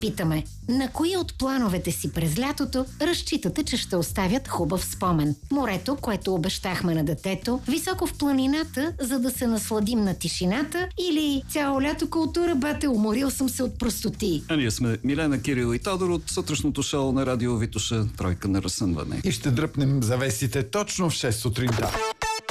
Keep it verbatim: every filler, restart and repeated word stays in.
Питаме, на кои от плановете си през лятото разчитате, че ще оставят хубав спомен? Морето, което обещахме на детето, високо в планината, за да се насладим на тишината, или цяло лято култура, бате, уморил съм се от простоти? А ние сме Милена, Кирил и Тодор от сутрешното шоу на Радио Витоша, тройка на разсънване. И ще дръпнем завесите точно в шест сутринта.